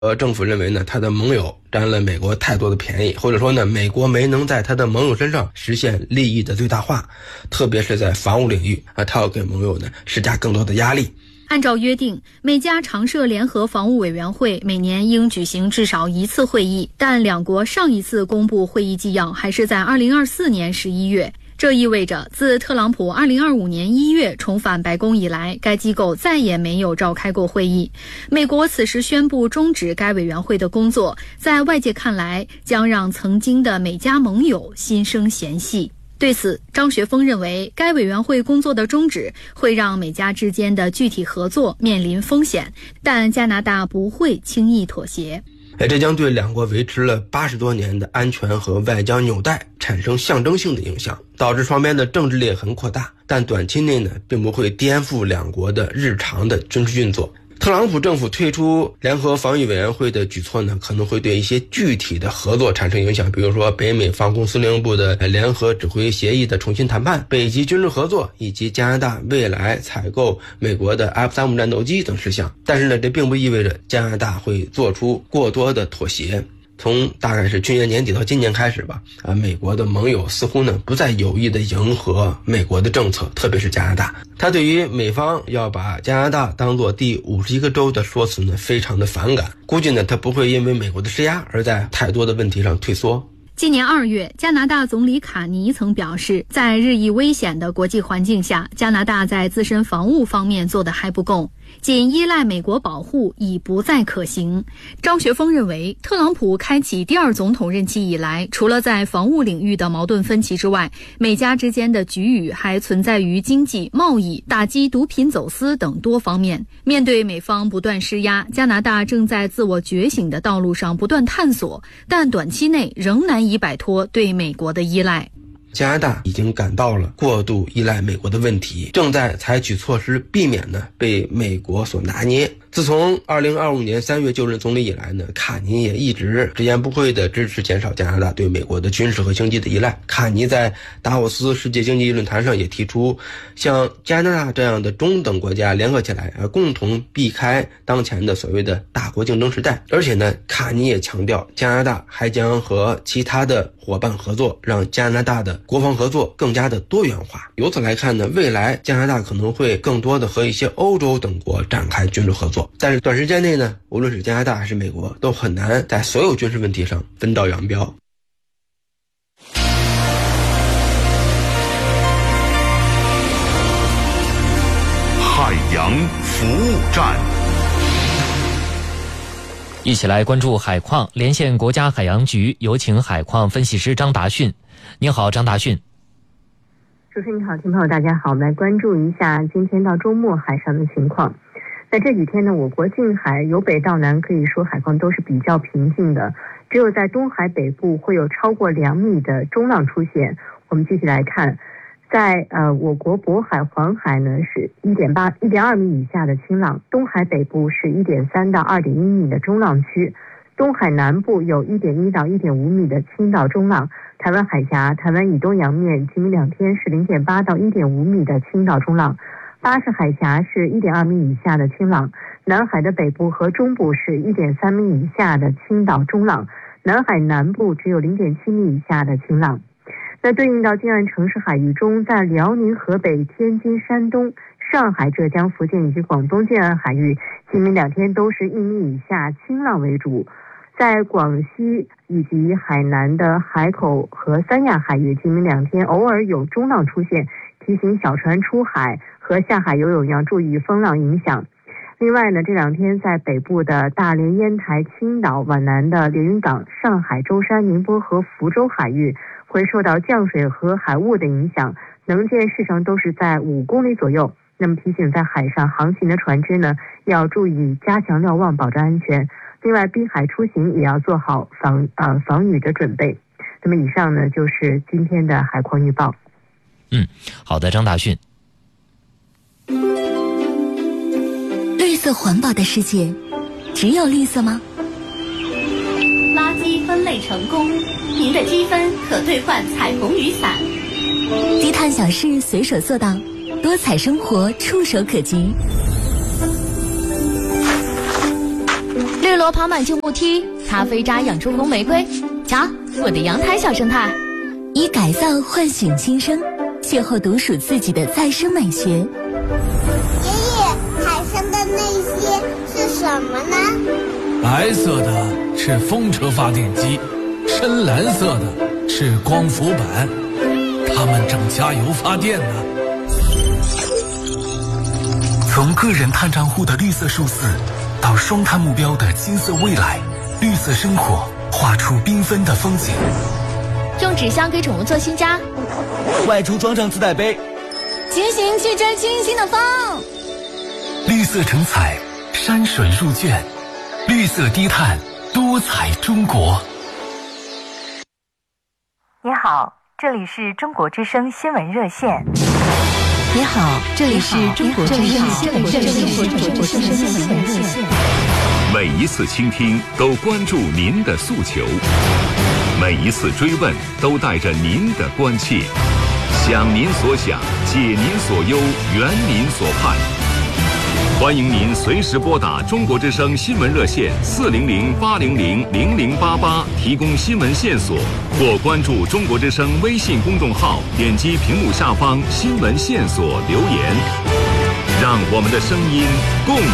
政府认为呢，他的盟友占了美国太多的便宜，或者说呢，美国没能在他的盟友身上实现利益的最大化，特别是在防务领域他要给盟友呢施加更多的压力。 按照约定，美加常设联合防务委员会每年应举行至少一次会议，但两国上一次公布会议纪要还是在2024年11月。这意味着，自特朗普2025年1月重返白宫以来，该机构再也没有召开过会议。美国此时宣布终止该委员会的工作，在外界看来，将让曾经的美加盟友心生嫌隙。对此，张学峰认为，该委员会工作的终止会让美加之间的具体合作面临风险，但加拿大不会轻易妥协。 这将对两国维持了80多年的安全和外交纽带产生象征性的影响，导致双边的政治裂痕扩大，但短期内呢，并不会颠覆两国的日常的军事运作。特朗普政府退出联合防御委员会的举措呢，可能会对一些具体的合作产生影响，比如说北美防空司令部的联合指挥协议的重新谈判、北极军事合作以及加拿大未来采购美国的 F-35战斗机等事项。但是呢，这并不意味着加拿大会做出过多的妥协。从大概是去年年底到今年开始吧，美国的盟友似乎呢不再有意的迎合美国的政策，特别是加拿大。他对于美方要把加拿大当作第51个州的说辞呢非常的反感，估计呢他不会因为美国的施压而在太多的问题上退缩。 今年2月，加拿大总理卡尼曾表示，在日益危险的国际环境下，加拿大在自身防务方面做得还不够，仅依赖美国保护已不再可行。张学峰认为，特朗普开启第2总统任期以来，除了在防务领域的矛盾分歧之外，美加之间的局域还存在于经济、贸易、打击毒品走私等多方面。面对美方不断施压，加拿大正在自我觉醒的道路上不断探索，但短期内仍难以摆脱对美国的依赖。 加拿大已经感到了过度依赖美国的问题，正在采取措施避免呢被美国所拿捏。自从2025年3月就任总理以来呢，卡尼也一直直言不讳地支持减少加拿大对美国的军事和经济的依赖。卡尼在达沃斯世界经济论坛上也提出，像加拿大这样的中等国家联合起来，共同避开当前的所谓的大国竞争时代。而且呢，卡尼也强调，加拿大还将和其他的伙伴合作，让加拿大的国防合作更加的多元化。由此来看呢，未来加拿大可能会更多的和一些欧洲等国展开军事合作。但是短时间内呢，无论是加拿大还是美国，都很难在所有军事问题上分道扬镳。 海洋服务站， 一起来关注海况，连线国家海洋局，有请海况分析师张达训。您好，张达训。 主持人你好，听众朋友大家好，我们来关注一下今天到周末海上的情况。在这几天呢，我国近海由北到南可以说海况都是比较平静的，只有在东海北部会有超过2米的中浪出现。我们继续来看，在我国渤海、黄海呢是1.2米以下的轻浪，东海北部是1.3到2.1米的中浪区，东海南部有1.1到1.5米的轻到中浪，台湾海峡、台湾以东洋面今明2天是0.8到1.5米的轻到中浪，巴士海峡是1.2米以下的轻浪，南海的北部和中部是1.3米以下的轻到中浪，南海南部只有0.7米以下的轻浪。那对应到近岸城市海域中，在辽宁、河北、天津、山东、上海、浙江、福建以及广东近岸海域，今明2天都是1米以下轻浪为主。在广西以及海南的海口和三亚海域，今明2天偶尔有中浪出现，提醒小船出海和下海游泳要注意风浪影响。另外呢，这2天在北部的大连、烟台、青岛、皖南的连云港、上海、舟山、宁波和福州海域会受到降水和海雾的影响，能见视程都是在5公里左右。那么提醒在海上航行的船只呢，要注意加强瞭望，保证安全。另外，滨海出行也要做好防雨的准备。那么以上呢就是今天的海况预报。 好的，张达训。 绿色环保的世界，只有绿色吗？ 垃圾分类成功，您的积分可兑换彩虹雨伞。 低碳小事随手做到，多彩生活触手可及。 绿萝跑满旧木梯，咖啡渣养出红玫瑰。瞧，我的阳台小生态。 以改造唤醒新生，邂逅独属自己的再生美学。 爷爷，海上的那些是什么呢？ 白色的是风车发电机，深蓝色的是光伏板，它们正加油发电呢。 从个人碳账户的绿色数字，到双碳目标的金色未来，绿色生活画出缤纷的风景。 用纸箱给宠物做新家， 外出装上自带杯， 骑行去追清新的风。 绿色成彩，山水入卷，绿色低碳，多彩中国。 你好，这里是中国之声新闻热线。 你好，这里是中国之声新闻热线。 每一次倾听都关注您的诉求，每一次追问都带着您的关切，想您所想，解您所忧，圆您所盼。欢迎您随时拨打中国之声新闻热线400-800-0088提供新闻线索，或关注中国之声微信公众号，点击屏幕下方新闻线索留言，让我们的声音共